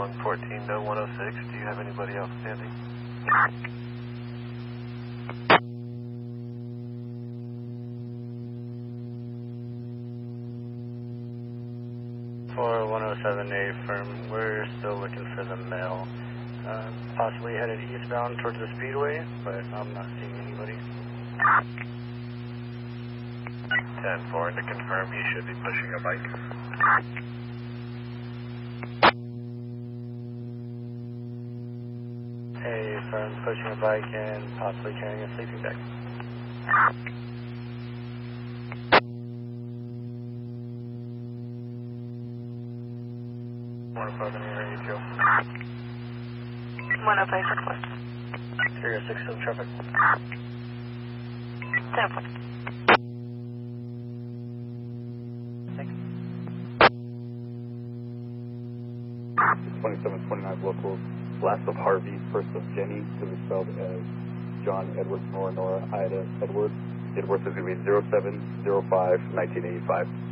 114 to 106. Do you have anybody outstanding? For 107A firm, we're still looking for the male. Possibly headed eastbound towards the speedway, but I'm not seeing anybody. 10-4, and to confirm, he should be pushing a bike. Hey, firm, pushing a bike and possibly carrying a sleeping bag. One above in area, Joe. 105 request. Area 6 of traffic. 10-4. 2729 local, last of Harvey, first of Jenny, to be spelled as John Edward Nora Ida Edward. Date of birth is going to be 07/05/1985.